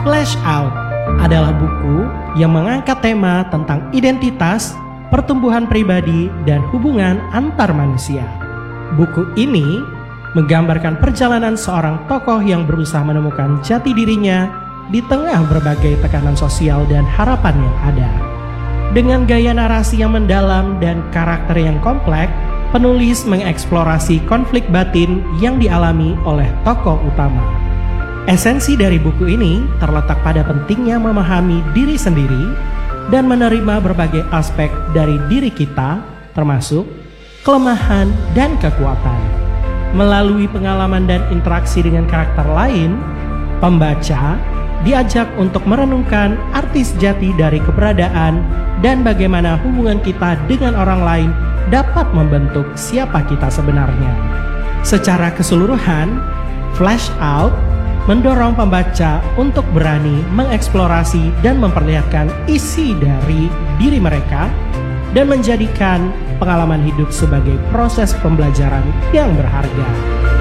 Flash Out adalah buku yang mengangkat tema tentang identitas, pertumbuhan pribadi, dan hubungan antar manusia. Buku ini menggambarkan perjalanan seorang tokoh yang berusaha menemukan jati dirinya di tengah berbagai tekanan sosial dan harapan yang ada. Dengan gaya narasi yang mendalam dan karakter yang kompleks, penulis mengeksplorasi konflik batin yang dialami oleh tokoh utama. Esensi dari buku ini terletak pada pentingnya memahami diri sendiri dan menerima berbagai aspek dari diri kita, termasuk kelemahan dan kekuatan. Melalui pengalaman dan interaksi dengan karakter lain, pembaca diajak untuk merenungkan arti sejati dari keberadaan dan bagaimana hubungan kita dengan orang lain dapat membentuk siapa kita sebenarnya. Secara keseluruhan, Flash Out mendorong pembaca untuk berani mengeksplorasi dan memperlihatkan isi dari diri mereka dan menjadikan pengalaman hidup sebagai proses pembelajaran yang berharga.